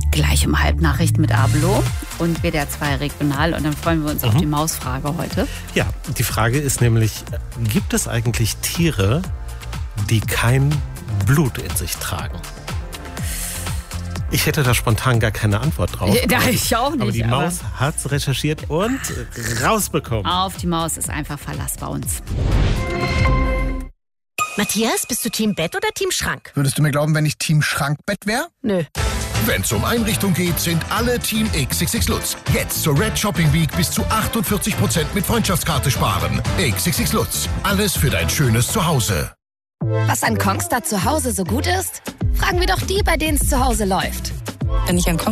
Gleich um 12:30 Nachrichten mit Abelo und WDR 2 regional. Und dann freuen wir uns auf die Mausfrage heute. Ja, die Frage ist nämlich, gibt es eigentlich Tiere, die kein Blut in sich tragen? Ich hätte da spontan gar keine Antwort drauf. Da ich auch nicht. Aber die Maus hat es recherchiert und rausbekommen. Auf die Maus ist einfach Verlass bei uns. Matthias, bist du Team Bett oder Team Schrank? Würdest du mir glauben, wenn ich Team Schrankbett wäre? Nö. Wenn's um Einrichtung geht, sind alle Team XXX Lutz. Jetzt zur Red Shopping Week bis zu 48% mit Freundschaftskarte sparen. XXX Lutz. Alles für dein schönes Zuhause. Was an Kongstar zu Hause so gut ist? Fragen wir doch die, bei denen es zu Hause läuft. Wenn ich an